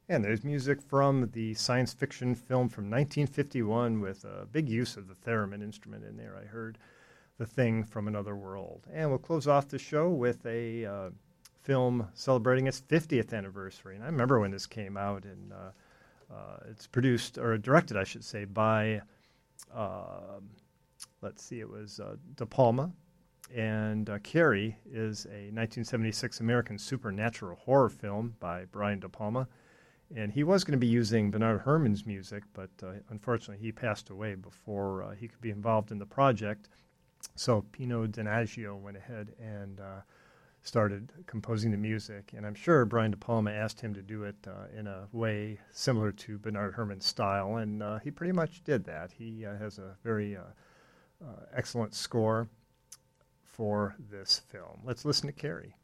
And there's music from the science fiction film from 1951 with a big use of the theremin instrument in there. I heard The Thing from Another World. And we'll close off the show with a film celebrating its 50th anniversary. And I remember when this came out, and it's produced, or directed, I should say, by, it was De Palma. And Carrie is a 1976 American supernatural horror film by Brian De Palma. And he was going to be using Bernard Herrmann's music, but unfortunately he passed away before he could be involved in the project. So Pino Donaggio went ahead and started composing the music. And I'm sure Brian De Palma asked him to do it in a way similar to Bernard Herrmann's style, and he pretty much did that. He has a very excellent score for this film. Let's listen to Carrie.